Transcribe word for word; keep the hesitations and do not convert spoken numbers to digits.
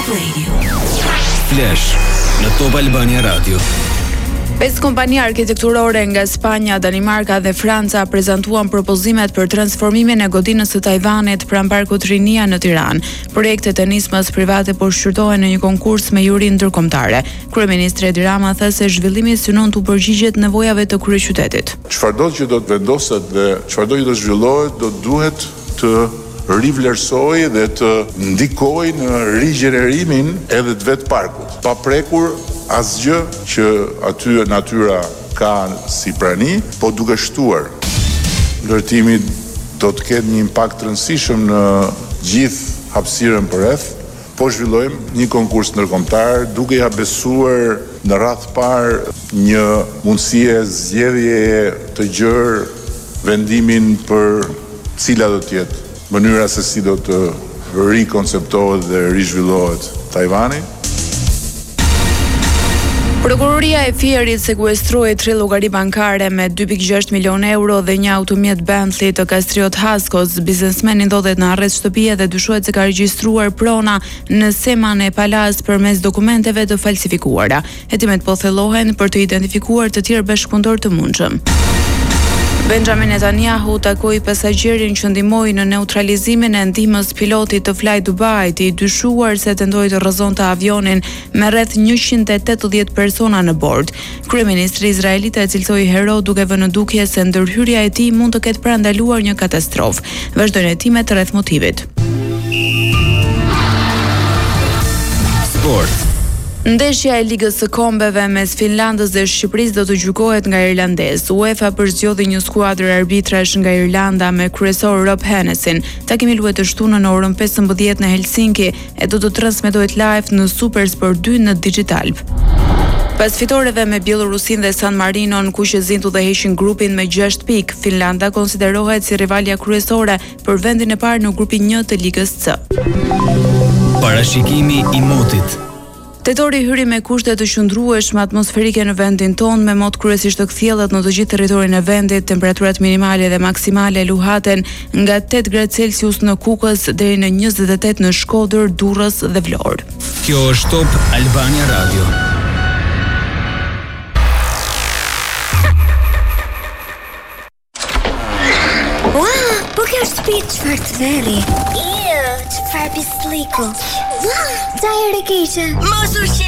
Radio. Flash në Top Albania Radio. Pesë kompani arkitekturore nga Spanja, Danimarka dhe Franca prezantuan propozimet për transformimin e godinës së Tajvanit pranë parkut Rinia në Tiranë. Projektet e nismës private po shqyrtohen në një konkurs me juri ndërkombëtare. Kryeministri Edi Rama tha se zhvillimi synon të përgjigjet nevojave të kryeqytetit. Çfarëdo që do të vendoset dhe çfarëdo që do zhvillohet, do duhet të rivlerësoj dhe të ndikoj në rigjenerimin edhe të vetë parkut, pa prekur asgjë që aty natyra ka si prani, po duke shtuar. Ndërtimi do të ketë një impakt të rëndësishëm në gjithë hapësirën përreth, po zhvillojmë një konkurs ndërkombëtar, duke ja besuar në radhë të parë një mundësie zgjedhjeje të gjerë vendimin për cila do të jetë mënyra se si do të rikonceptohet dhe rizhvillohet Tajvani. Prokuroria e Fierit sekuestroi tre llogari bankare me dy pikë gjashtë milionë euro dhe një automjet Bentley të Kastriot Haskos. Biznesmeni ndodhet në arrest shtëpie dhe dyshohet se ka regjistruar prona në seman e palas përmes dokumenteve të falsifikuara. Hetimet po thellohen për të identifikuar të tjerë bashkëpunëtor të mundshëm. Benjamin Netanyahu takoi pasagjerin që ndihmoi në neutralizimin e ndihmës pilotit të Fly Dubai, i dyshuar se tentoi të rrëzonte avionin me rreth njëqind e tetëdhjetë persona në bord. Kryeministri izraelit e cilsoi hero duke vënë në dukje se ndërhyrja e tij mund të ketë parandaluar një katastrofë. Vazhdojnë hetimet rreth motivit. Sport. Ndeshja e Ligës së Kombeve mes Finlandës dhe Shqipërisë do të gjykohet nga irlandez. UEFA përzgjodhi një skuadër arbitrash nga Irlanda me kryesor Rob Hennessin. Takimi luhet të shtunën në orën pesëmbëdhjetë në Helsinki e do të transmetohet live në SuperSport dy në Digital. Pas fitoreve me Bielorusin dhe San Marinon, ku që zintu dhe heqin grupin me gjashtë pikë, Finlanda konsiderohet si rivalja kryesore për vendin e parë në grupin një të Ligës C. Parashikimi i motit. Tetori hyri me kushte të qëndrueshme atmosferike në vendin tonë, me mot kryesisht të kthjellët në të gjithë territorin e vendit. Temperaturat minimale dhe maksimale luhaten nga tetë gradë Celsius në Kukës deri në njëzet e tetë në Shkodër, Durrës dhe Vlorë. Kjo është Top Albania Radio. Ua, po kjo është shtëpi çfarë të veri. Iu, çfarë pisliku. Ua, çaj e keqe. Mos u